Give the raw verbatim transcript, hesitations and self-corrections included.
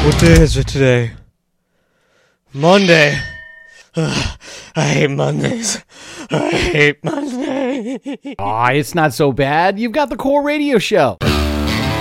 What day is it today? Monday. Ugh, I hate Mondays. I hate Mondays. Aw, it's not so bad. You've got the Core Radio Show.